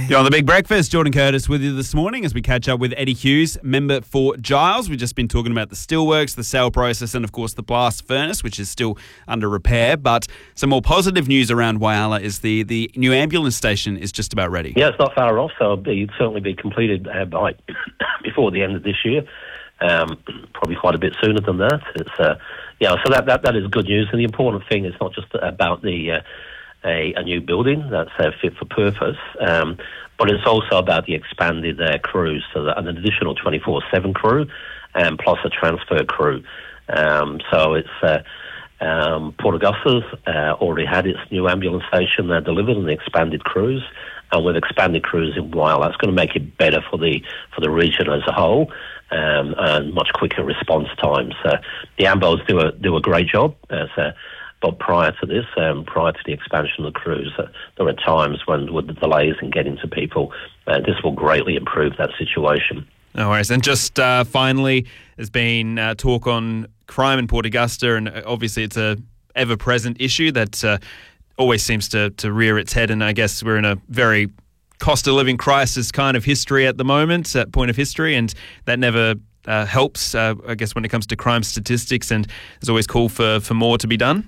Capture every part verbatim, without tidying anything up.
You're on The Big Breakfast. Jordan Curtis with you this morning as we catch up with Eddie Hughes, member for Giles. We've just been talking about the steelworks, the sale process, and of course the blast furnace, which is still under repair. But some more positive news around Whyalla is the, the new ambulance station is just about ready. Yeah, it's not far off, so it'll be, certainly be completed uh, by before the end of this year. Um, probably quite a bit sooner than that. It's uh, yeah, so that, that that is good news. And the important thing is not just about the uh, a, a new building that's uh, fit for purpose, um, but it's also about the expanded uh, crews, so that an additional twenty-four seven crew, um, plus a transfer crew. Um, so it's uh, um, Port Augusta's uh, already had its new ambulance station uh, delivered and the expanded crews. And with expanded crews in Whyalla, that's going to make it better for the for the region as a whole, um, and much quicker response times. Uh, the Ambos do a do a great job, as, uh, but prior to this, um, prior to the expansion of the crews, uh, there were times when with the delays in getting to people. Uh, this will greatly improve that situation. No worries. And just uh, finally, there's been uh, talk on crime in Port Augusta, and obviously it's a ever-present issue that Uh, always seems to, to rear its head, and I guess we're in a very cost of living crisis kind of history at the moment, at point of history, and that never uh, helps, uh, I guess, when it comes to crime statistics, and there's always call for, for more to be done.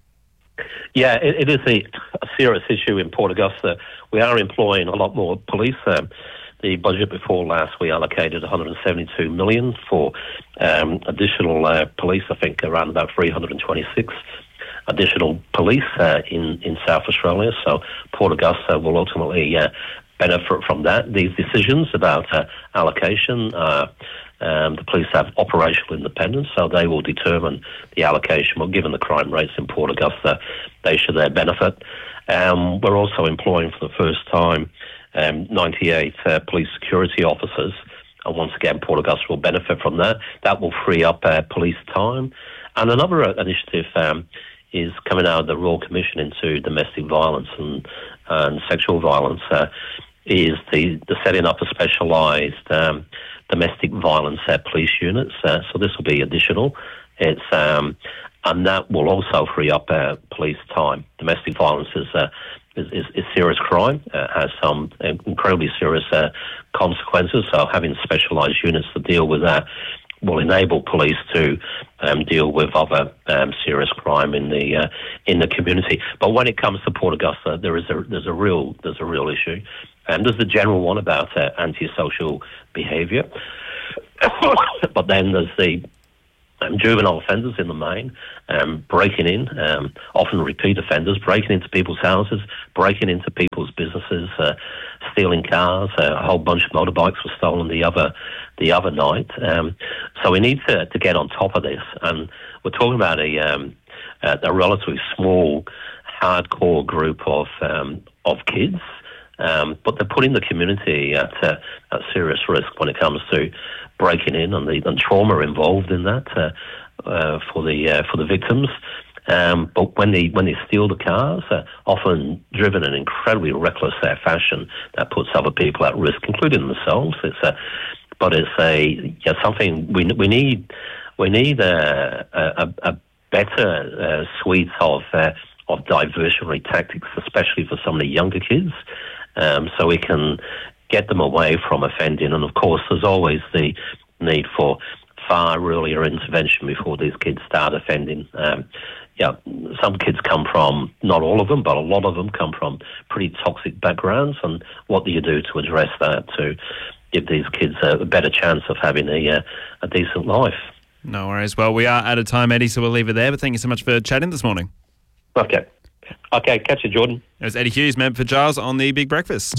Yeah, it, it is a, a serious issue in Port Augusta. We are employing a lot more police. Um, the budget before last, we allocated one hundred seventy-two million dollars for um, additional uh, police, I think around about three hundred twenty-six additional police uh, in, in South Australia. So Port Augusta will ultimately uh, benefit from that. These decisions about uh, allocation, uh, um, the police have operational independence, so they will determine the allocation. Well, given the crime rates in Port Augusta, they should uh, benefit. Um, we're also employing for the first time um, ninety-eight uh, police security officers, and once again, Port Augusta will benefit from that. That will free up uh, police time. And another uh, initiative um, is coming out of the Royal Commission into domestic violence and, and sexual violence, uh, is the, the setting up a specialised um, domestic violence uh, police units. Uh, so this will be additional. It's um, and that will also free up uh, police time. Domestic violence is uh, is, is, is serious crime, uh, has some incredibly serious uh, consequences. So having specialised units to deal with that will enable police to um, deal with other um, serious crime in the uh, in the community. But when it comes to Port Augusta, there is a there's a real there's a real issue, and there's the general one about uh, antisocial behaviour. But then there's the um, juvenile offenders in the main, um, breaking in, um, often repeat offenders, breaking into people's houses, breaking into people's businesses, uh, stealing cars. Uh, a whole bunch of motorbikes were stolen the other the other night. Um, so we need to, to get on top of this, and we're talking about a um, a, a relatively small, hardcore group of um, of kids, um, but they're putting the community at, uh, at serious risk when it comes to breaking in and the and trauma involved in that uh, uh, for the uh, for the victims. Um, but when they when they steal the cars, uh, often driven in incredibly reckless uh, fashion, that puts other people at risk, including themselves. It's a But it's a yeah, something we we need. We need a a, a better uh, suite of uh, of diversionary tactics, especially for some of the younger kids, um, so we can get them away from offending. And of course, there's always the need for far earlier intervention before these kids start offending. Um, yeah, some kids come from, not all of them, but a lot of them come from pretty toxic backgrounds. And what do you do to address that, to give these kids a better chance of having a, uh, a decent life? No worries. Well, we are out of time, Eddie, so we'll leave it there. But thank you so much for chatting this morning. Okay. Okay, catch you, Jordan. It was Eddie Hughes, member for Giles, on The Big Breakfast.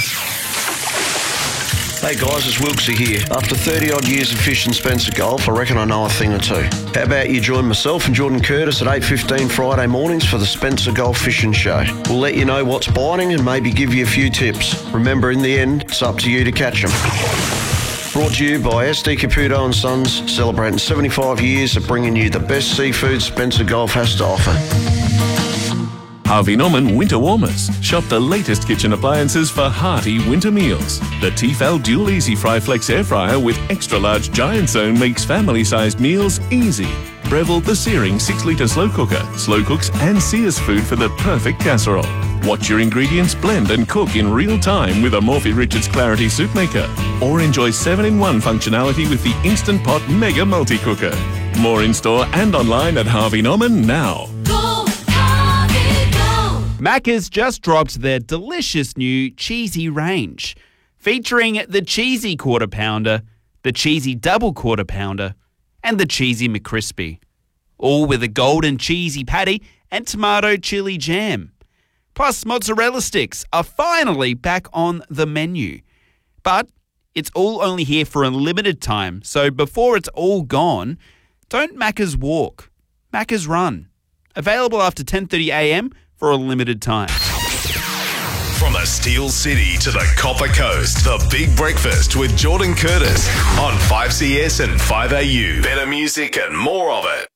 Hey guys, it's Wilkesy here. After thirty odd years of fishing Spencer Golf, I reckon I know a thing or two. How about you join myself and Jordan Curtis at eight fifteen Friday mornings for the Spencer Golf Fishing Show. We'll let you know what's biting and maybe give you a few tips. Remember, in the end, it's up to you to catch them. Brought to you by S D Caputo and Sons, celebrating seventy-five years of bringing you the best seafood Spencer Golf has to offer. Harvey Norman Winter Warmers. Shop the latest kitchen appliances for hearty winter meals. The Tefal Dual Easy Fry Flex Air Fryer with extra large giant zone makes family-sized meals easy. Breville the Searing six litre slow cooker. Slow cooks and sears food for the perfect casserole. Watch your ingredients blend and cook in real time with a Morphy Richards Clarity Soup Maker. Or enjoy seven in one functionality with the Instant Pot Mega Multi-Cooker. More in-store and online at Harvey Norman now. Go, Harvey, go! Macca's just dropped their delicious new cheesy range, featuring the cheesy quarter pounder, the cheesy double quarter pounder, and the cheesy McCrispy, all with a golden cheesy patty and tomato chili jam. Plus, mozzarella sticks are finally back on the menu. But it's all only here for a limited time, so before it's all gone, don't Macca's walk, Macca's run. Available after ten thirty a m for a limited time. From the Steel City to the Copper Coast, the Big Breakfast with Jordan Curtis on five C S and five A U. Better music and more of it.